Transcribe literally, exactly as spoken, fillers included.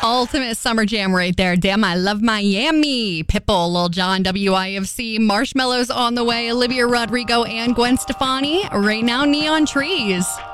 Ultimate summer jam right there. Damn, I love Miami. Pitbull, Lil Jon, W I F C, Marshmallows on the way, Olivia Rodrigo and Gwen Stefani. Right now, Neon Trees.